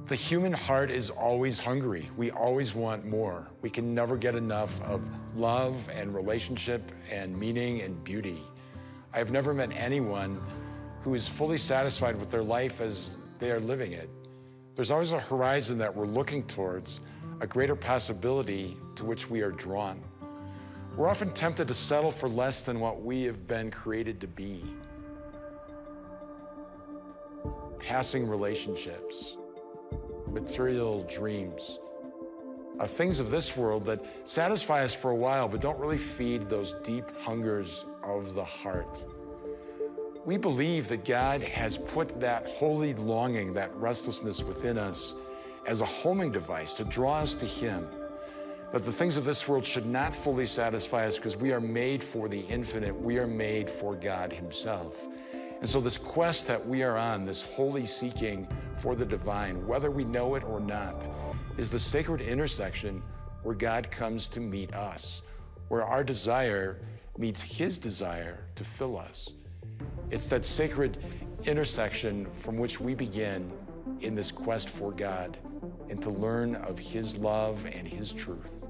The human heart is always hungry. We always want more. We can never get enough of love and relationship and meaning and beauty. I have never met anyone who is fully satisfied with their life as they are living it. There's always a horizon that we're looking towards, a greater possibility to which we are drawn. We're often tempted to settle for less than what we have been created to be. Passing relationships, material dreams, things of this world that satisfy us for a while but don't really feed those deep hungers of the heart. We believe that God has put that holy longing, that restlessness within us as a homing device to draw us to Him, that the things of this world should not fully satisfy us because we are made for the infinite. We are made for God Himself. And so this quest that we are on, this holy seeking for the divine, whether we know it or not, is the sacred intersection where God comes to meet us, where our desire meets His desire to fill us. It's that sacred intersection from which we begin in this quest for God and to learn of His love and His truth.